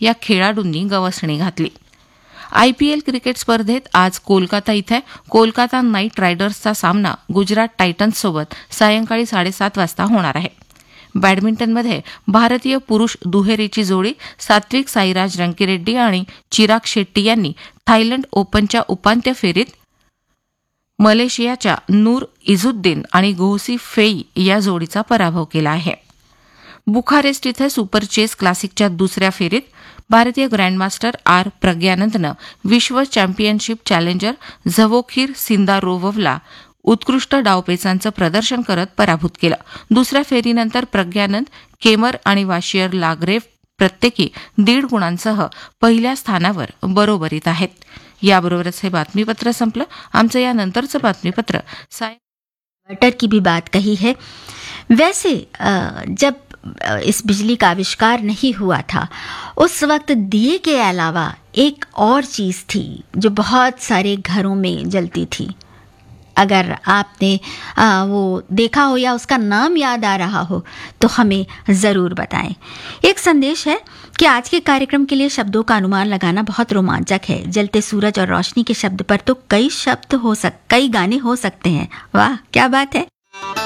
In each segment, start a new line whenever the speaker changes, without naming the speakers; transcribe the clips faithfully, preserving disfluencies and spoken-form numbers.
या खेळाडूंनी गवसणी घातली. आयपीएल क्रिकेट स्पर्धेत आज कोलकाता इथे कोलकाता नाईट रायडर्सचा सामना गुजरात टायटन्ससोबत सायंकाळी साडेसात वाजता होणार आहे. बॅडमिंटनमध्ये भारतीय पुरुष दुहेरीची जोडी सात्विक साईराज रंकीरेड्डी आणि चिराग शेट्टी यांनी थायलंड ओपनच्या उपांत्य फेरीत मलेशियाच्या नूर इझुद्दीन आणि गोहसी फेई या जोडीचा पराभव केला आहे. बुखारेस्ट इथे सुपर चेस क्लासिकच्या दुसऱ्या फेरीत भारतीय ग्रँडमास्टर आर प्रग्यानंदनं विश्व चॅम्पियनशिप चॅलेंजर झवोखीर सिंदारोव्हला उत्कृष्ट डावपेचांचं प्रदर्शन करत पराभूत केलं. दुसऱ्या फेरीनंतर प्रग्यानंद, केमर आणि वाशियर लागरेव प्रत्येकी दीड गुणांसह पहिल्या स्थानावर बरोबरीत आहेत. याबरोबरच हे बातमीपत्र संपलं. आमचं यानंतरचं बातमीपत्र साय
इन्वर्टर की भी बात कही है. वैसे जब इस बिजली का आविष्कार नहीं हुआ था उस वक्त दिए के अलावा एक और चीज़ थी जो बहुत सारे घरों में जलती थी. अगर आपने आ, वो देखा हो या उसका नाम याद आ रहा हो तो हमें ज़रूर बताएं. एक संदेश है कि आज के कार्यक्रम के लिए शब्दों का अनुमान लगाना बहुत रोमांचक है. जलते सूरज और रोशनी के शब्द पर तो कई शब्द हो सक कई गाने हो सकते हैं. वाह क्या बात है.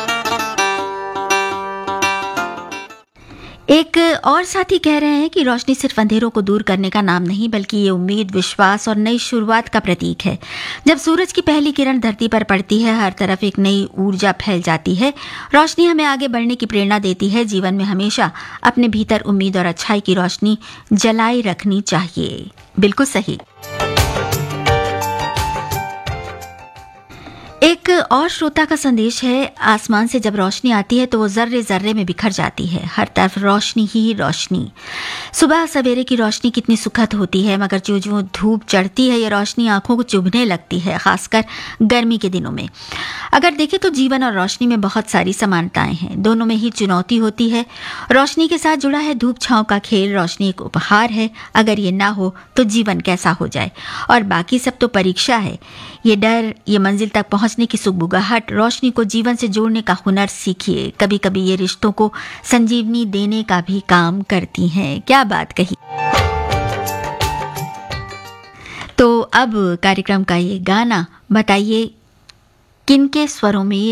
एक और साथी कह रहे हैं कि रोशनी सिर्फ अंधेरों को दूर करने का नाम नहीं बल्कि ये उम्मीद, विश्वास और नई शुरुआत का प्रतीक है. जब सूरज की पहली किरण धरती पर पड़ती है हर तरफ एक नई ऊर्जा फैल जाती है. रोशनी हमें आगे बढ़ने की प्रेरणा देती है. जीवन में हमेशा अपने भीतर उम्मीद और अच्छाई की रोशनी जलाई रखनी चाहिए. बिल्कुल सही. एक और श्रोता का संदेश है. आसमान से जब रोशनी आती है तो वो जर्रे जर्रे में बिखर जाती है. हर तरफ रोशनी ही रोशनी. सुबह सवेरे की रोशनी कितनी सुखद होती है मगर जो जो धूप चढ़ती है ये रोशनी आंखों को चुभने लगती है, खासकर गर्मी के दिनों में. अगर देखें तो जीवन और रोशनी में बहुत सारी समानताएं हैं. दोनों में ही चुनौती होती है. रोशनी के साथ जुड़ा है धूप छांव का खेल. रोशनी एक उपहार है. अगर ये ना हो तो जीवन कैसा हो जाए. और बाकी सब तो परीक्षा है. ये डर, ये मंजिल तक पहुंचने की सुगबुगाहट, रोशनी को जीवन से जोड़ने का हुनर सीखिए. कभी कभी ये रिश्तों को संजीवनी देने का भी काम करती हैं. क्या बात कही. तो अब कार्यक्रम का ये गाना बताइए किनके स्वरों में